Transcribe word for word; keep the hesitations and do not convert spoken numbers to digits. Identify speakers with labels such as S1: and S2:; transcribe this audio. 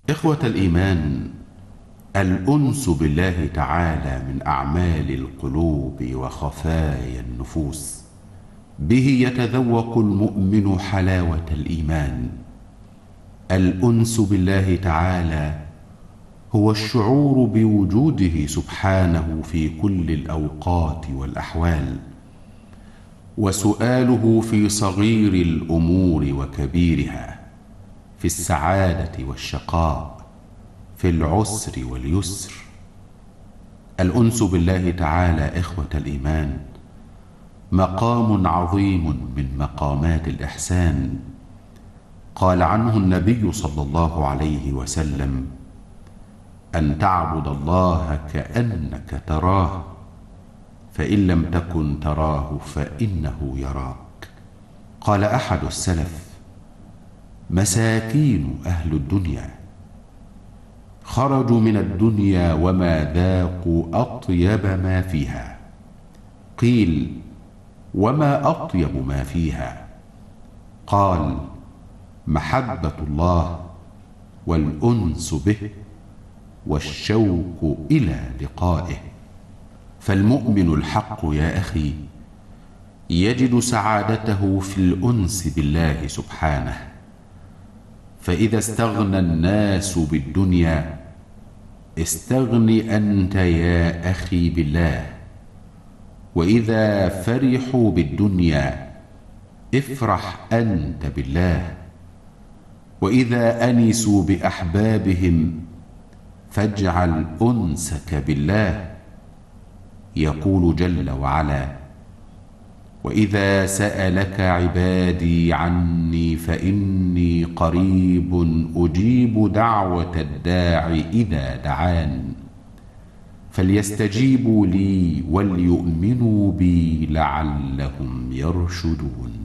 S1: إخوة الإيمان، الأنس بالله تعالى من أعمال القلوب وخفايا النفوس. به يتذوق المؤمن حلاوة الإيمان. الأنس بالله تعالى هو الشعور بوجوده سبحانه في كل الأوقات والأحوال، وسؤاله في صغير الأمور وكبيرها، في السعادة والشقاء، في العسر واليسر. الأنس بالله تعالى إخوة الإيمان مقام عظيم من مقامات الإحسان. قال عنه النبي صلى الله عليه وسلم: أن تعبد الله كأنك تراه، فإن لم تكن تراه فإنه يراك. قال أحد السلف: مساكين أهل الدنيا خرجوا من الدنيا وما ذاقوا أطيب ما فيها. قيل: وما أطيب ما فيها؟ قال: محبة الله والأنس به والشوق إلى لقائه. فالمؤمن الحق يا أخي يجد سعادته في الأنس بالله سبحانه. فإذا استغنى الناس بالدنيا استغن أنت يا أخي بالله، وإذا فرحوا بالدنيا افرح أنت بالله، وإذا أنسوا بأحبابهم فاجعل أنسك بالله. يقول جل وعلا: وإذا سألك عبادي عني فإني قريب أجيب دعوة الداع إذا دعان، فليستجيبوا لي وليؤمنوا بي لعلهم يرشدون.